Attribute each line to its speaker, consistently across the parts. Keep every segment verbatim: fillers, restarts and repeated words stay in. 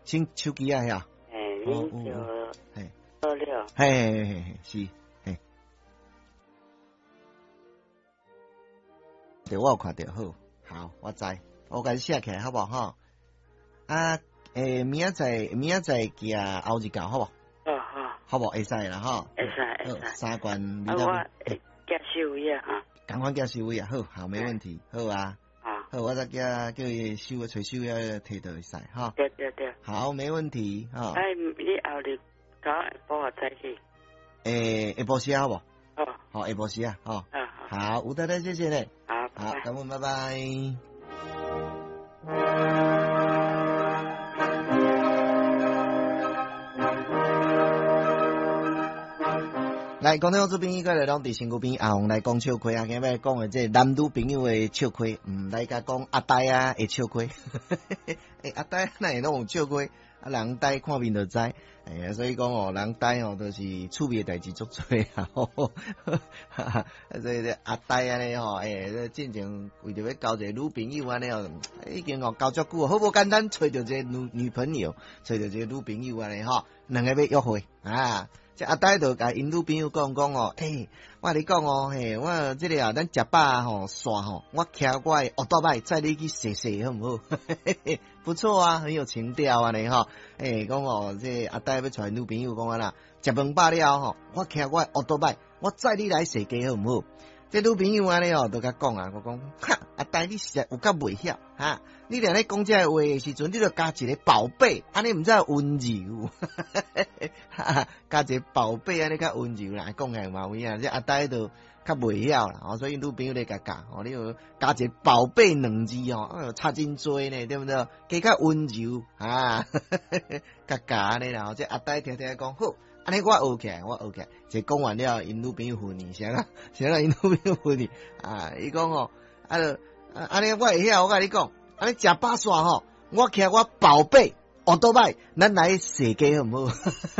Speaker 1: 新手机啊呀，
Speaker 2: 诶，零九
Speaker 1: 嘿，
Speaker 2: 二六，
Speaker 1: 嘿嘿嘿嘿，是，嘿，对，我有看到，好，好，我知，我甲你写起来好无吼？啊，诶，明仔载明仔载寄后日到好无？
Speaker 2: 哦好，
Speaker 1: 好无？会使啦吼，
Speaker 2: 会使会使，
Speaker 1: 三罐
Speaker 2: 啊
Speaker 1: 你那
Speaker 2: 我寄收位啊哈，
Speaker 1: 赶快寄收位啊，好，好，没问题，好啊。好，我再叫叫伊收找收要摕到会使哈。
Speaker 2: 对对对。
Speaker 1: 好，没问题哈。
Speaker 2: 哎，你后日搞下晡我再去。
Speaker 1: 诶，下晡时好无？
Speaker 2: 哦。
Speaker 1: 好，下晡时啊，哦。
Speaker 2: 好好。
Speaker 1: 好，吴太太，谢谢你。
Speaker 2: 好，
Speaker 1: 好，感恩，拜拜。来，广东这边应该来讲伫身躯边阿红来讲笑亏啊，今日讲的这男女朋友的笑亏，唔来甲讲阿呆啊的笑亏。诶，阿呆哪会拢有笑亏？啊，人呆看面就知。哎呀，所以讲哦，人呆哦，都、就是趣味的代志足多啊。所以这阿呆安尼吼，诶、欸，进前为着要交一个女朋友安尼哦，已经哦交足久，好无简单，找着一个女女朋友，找着一个女朋友安尼吼，两个要约会啊。这阿呆就甲因女朋友讲讲哦，诶、欸，我跟你讲哦，嘿，我这个啊，咱食饱吼，煞吼，我骑我的奥多摆载你去踅踅好唔好？不错啊，很有情调啊你吼。诶、欸，讲哦，这阿呆要带女朋友讲啊啦，食饭饱了吼，我骑我的奥多摆，我载你来踅街好唔好？这女朋友安尼哦，都甲讲啊，我讲，哈，阿呆你实在有够袂晓哈。你俩咧讲这个话的时阵，你就加一个宝贝，安尼唔知温柔，加一个宝贝安尼较温柔啦。讲诶嘛有影，这阿呆都较袂晓啦，哦，所以女朋友咧甲加，哦，你有加一个宝贝两字哦，哎呦差真多呢，对不对？加较温柔啊，甲加安尼啦，这阿呆听听讲好。安尼我学起来，我学起来，就讲完了，因女朋友训你，啥啦？啥啦？因女朋友训你啊！伊讲吼，啊，啊，安尼我会晓，我甲你讲，安尼食饱煞吼，我骑我宝贝奥多摆，咱来踅街好唔好？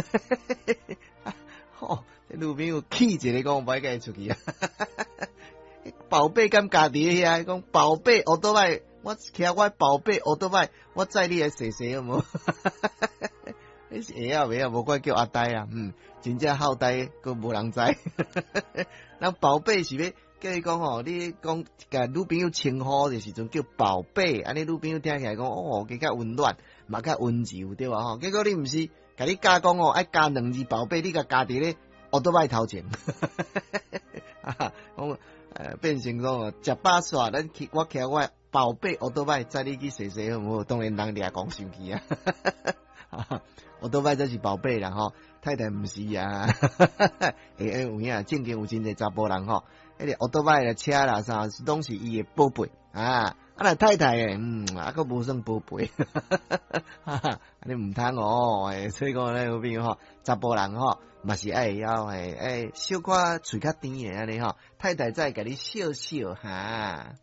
Speaker 1: 吼，这女朋友气一个讲，袂甲伊出去啊！宝贝敢家己遐，讲宝贝奥多摆，我骑我宝贝奥多摆，我载你来踅踅好唔好？你是会晓袂晓？无怪叫阿呆啊，嗯，真正好呆，佫无人知。咱宝贝是要叫伊讲吼，你讲甲女朋友称呼的时阵叫宝贝，安尼女朋友听起来讲哦，更较温暖，嘛较温柔对吧？吼，结果你毋是，甲你加讲哦，爱加两字宝贝，你甲加伫咧奥多摆头前，啊，讲呃变成讲哦，食饱煞，咱去我骑我宝贝奥多摆，载你去踅踅好唔好？当然人俩讲生气啊。我都摆这是宝贝啦吼，太太毋是啊，诶诶有影，正经有真侪查甫人吼，迄个奥多摆的车啦啥，拢是伊的宝贝啊，啊那太太诶，嗯，啊佫无算宝贝，哈哈，你毋通哦，诶，所以讲咧有边吼，查甫人吼，嘛是爱晓诶，诶，小可喙较甜诶安尼吼，太太再甲你笑笑哈。